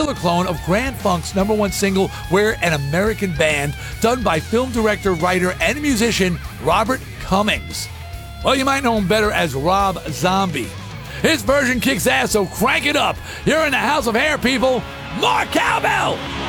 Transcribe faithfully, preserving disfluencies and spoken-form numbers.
killer clone of Grand Funk's number one single, We're an American Band, done by film director, writer, and musician Robert Cummings. Well, you might know him better as Rob Zombie. His version kicks ass, so crank it up. You're in the House of Hair, people. More cowbell!